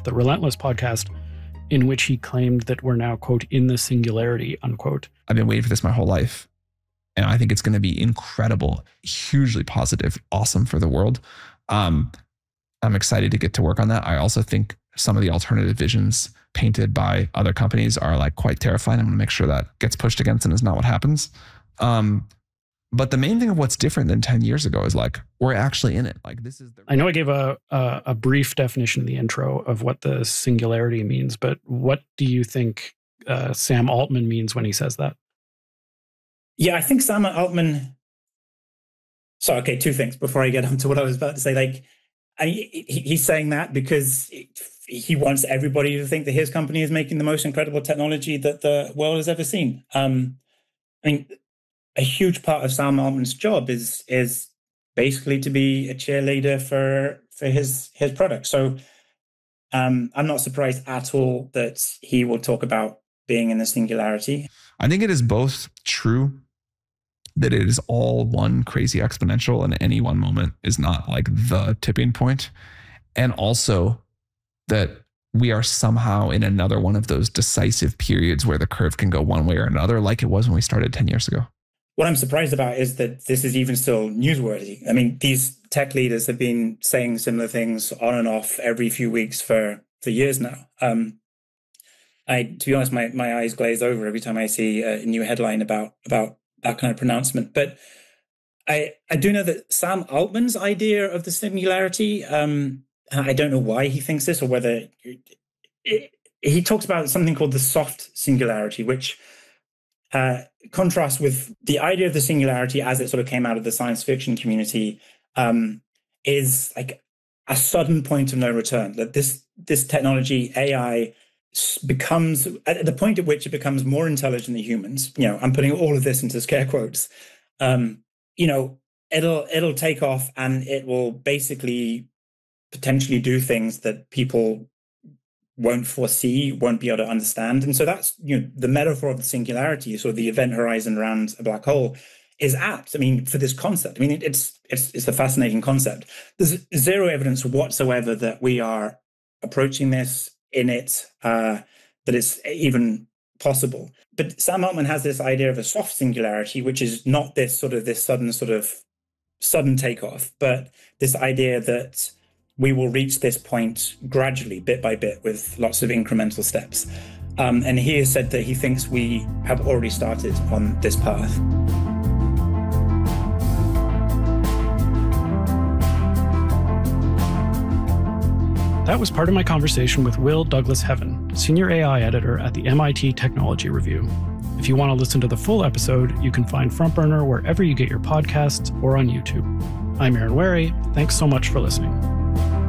the Relentless podcast, in which he claimed that we're now, quote, in the singularity, unquote. I've been waiting for this my whole life. And I think it's going to be incredible, hugely positive, awesome for the world. I'm excited to get to work on that. I also think some of the alternative visions painted by other companies are like quite terrifying. I'm going to make sure that gets pushed against and is not what happens. But the main thing of what's different than 10 years ago is like, we're actually in it. Like this is I know I gave a brief definition in the intro of what the singularity means, but what do you think Sam Altman means when he says that? Yeah, I think Sam Altman. So, okay, two things before I get on to what I was about to say. Like, he's saying that because he wants everybody to think that his company is making the most incredible technology that the world has ever seen. I mean, a huge part of Sam Altman's job is basically to be a cheerleader for his product. So, I'm not surprised at all that he will talk about being in the singularity. I think it is both true that it is all one crazy exponential and any one moment is not like the tipping point. And also that we are somehow in another one of those decisive periods where the curve can go one way or another, like it was when we started 10 years ago. What I'm surprised about is that this is even still newsworthy. I mean, these tech leaders have been saying similar things on and off every few weeks for years now. To be honest, my eyes glaze over every time I see a new headline about that kind of pronouncement. But I do know that Sam Altman's idea of the singularity, I don't know why he thinks this or whether he talks about something called the soft singularity, which contrasts with the idea of the singularity as it sort of came out of the science fiction community, is like a sudden point of no return. That this technology, AI, becomes at the point at which it becomes more intelligent than humans. You know, I'm putting all of this into scare quotes. You know, it'll take off and it will basically potentially do things that people won't foresee, won't be able to understand. And so that's, you know, the metaphor of the singularity, sort of the event horizon around a black hole, is apt. I mean, for this concept. I mean, it's a fascinating concept. There's zero evidence whatsoever that we are approaching this in it, that it's even possible. But Sam Altman has this idea of a soft singularity, which is not this sudden takeoff, but this idea that we will reach this point gradually, bit by bit, with lots of incremental steps. And he has said that he thinks we have already started on this path. That was part of my conversation with Will Douglas Heaven, Senior AI Editor at the MIT Technology Review. If you want to listen to the full episode, you can find FrontBurner wherever you get your podcasts or on YouTube. I'm Aaron Wary. Thanks so much for listening.